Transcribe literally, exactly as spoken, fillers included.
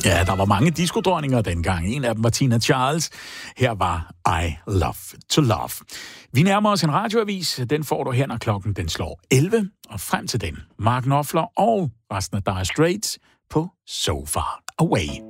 Ja, der var mange diskodronninger dengang. En af dem var Tina Charles. Her var I Love to Love. Vi nærmer os en radioavis. Den får du her, når klokken den slår elleve. Og frem til den, Mark Knopfler og resten af Dire Straits på So Far Away.